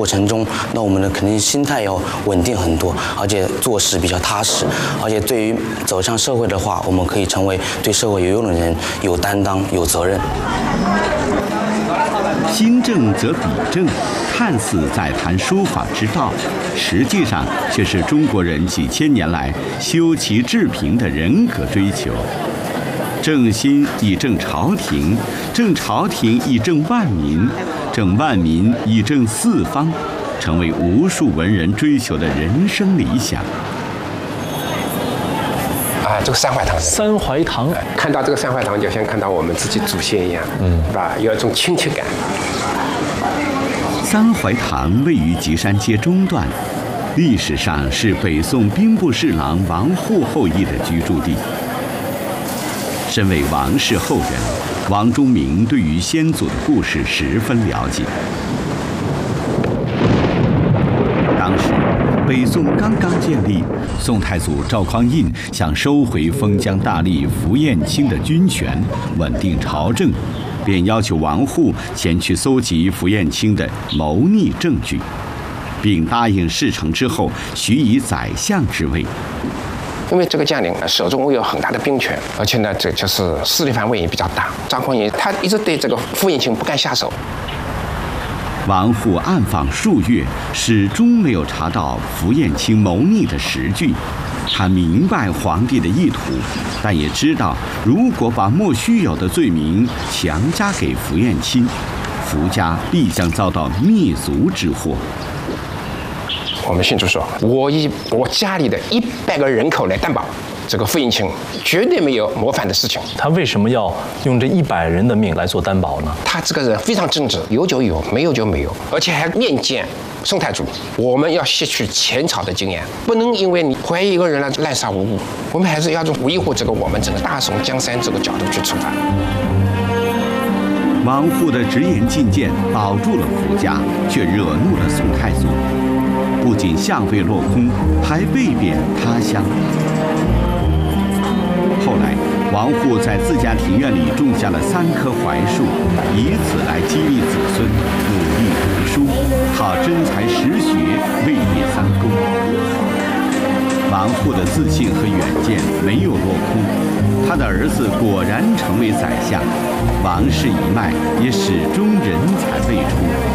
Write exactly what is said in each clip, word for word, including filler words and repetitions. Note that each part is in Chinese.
过程中，那我们呢肯定心态要稳定很多，而且做事比较踏实，而且对于走向社会的话，我们可以成为对社会有用的人，有担当，有责任。 心正则笔正，看似在谈书法之道，实际上却是中国人几千年来修齐治平的人格追求。正心以正朝廷，正朝廷以正万民，正万民以正四方，成为无数文人追求的人生理想。 啊，这个三槐堂， 三槐堂， 看到这个三槐堂，就像看到我们自己祖先一样，嗯，是吧？有一种亲切感。 三槐堂位于吉山街中段，历史上是北宋兵部侍郎王祜后裔的居住地。身为王氏后人，王忠明对于先祖的故事十分了解。当时，北宋刚刚建立，宋太祖赵匡胤想收回封疆大吏符彦卿的军权，稳定朝政，便要求王祜前去搜集符彦卿的谋逆证据，并答应事成之后许以宰相之位。 因为这个将领手中有很大的兵权，而且呢，这就是势力范围也比较大。赵匡胤他一直对这个符彦卿不敢下手。 王祜暗访数月，始终没有查到符彦卿谋逆的实据。他明白皇帝的意图，但也知道，如果把莫须有的罪名强加给符彦卿，符家必将遭到灭族之祸。 我们信主说，我以我家里的一百个人口来担保，这个符彦卿绝对没有谋反的事情。 他为什么要用这一百人的命来做担保呢？ 他这个人非常正直，有就有，没有就没有，而且还面见宋太祖。我们要吸取前朝的经验，不能因为你怀疑一个人来滥杀无辜，我们还是要从维护这个我们整个大宋江山这个角度去出发。 王祜的直言进谏保住了符家，却惹怒了宋太祖。不仅相位落空，还被贬他乡。后来，王祜在自家庭院里种下了三棵槐树，以此来激励子孙努力读书，好真才实学，位业三公。王祜的自信和远见没有落空，他的儿子果然成为宰相，王氏一脉也始终人才辈出。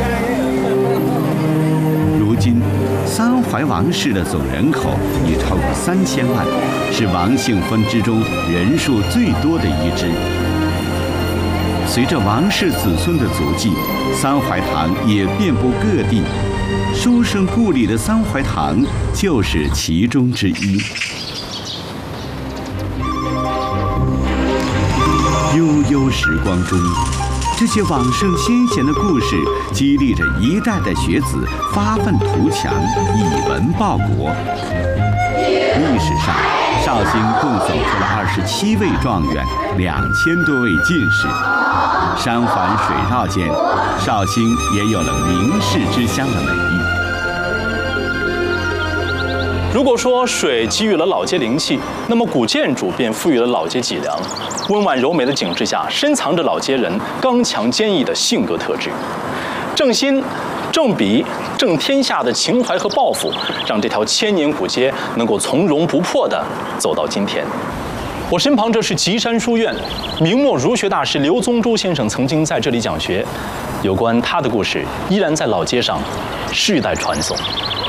如今，三槐王氏的总人口已超过三千万，是王姓分支中人数最多的一支。随着王氏子孙的足迹，三槐堂也遍布各地。书生故里的三槐堂就是其中之一。悠悠时光中，这些往圣先贤的故事，激励着一代代学子发愤图强，以文报国。历史上，绍兴共走出了二十七位状元，两千多位进士。山环水绕间，绍兴也有了名士之乡的美誉。 如果说水给予了老街灵气，那么古建筑便赋予了老街脊梁。温婉柔美的景致下，深藏着老街人刚强坚毅的性格特质。正心、正笔、正天下的情怀和抱负，让这条千年古街能够从容不迫地走到今天。我身旁这是吉山书院，明末儒学大师刘宗周先生曾经在这里讲学，有关他的故事依然在老街上世代传颂。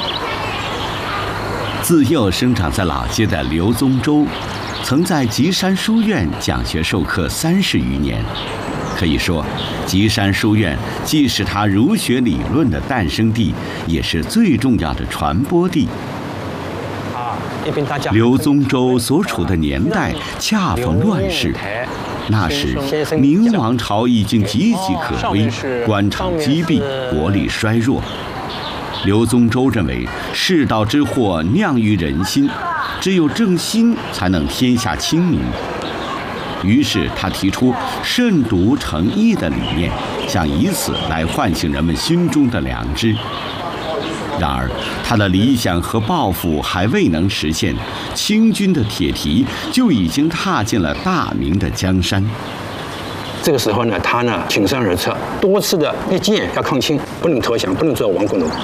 自幼生长在老街的刘宗周，曾在吉山书院讲学授课三十余年。可以说，吉山书院既是他儒学理论的诞生地，也是最重要的传播地。刘宗周所处的年代恰逢乱世，那时明王朝已经岌岌可危，官场积弊，国力衰弱。刘宗周认为，世道之祸酿于人心，只有正心才能天下清明。于是他提出慎独成义的理念，想以此来唤醒人们心中的良知。然而，他的理想和抱负还未能实现，清军的铁蹄就已经踏进了大明的江山。 这个时候呢，他呢挺身而出，多次的力谏要抗清，不能投降，不能做亡国奴。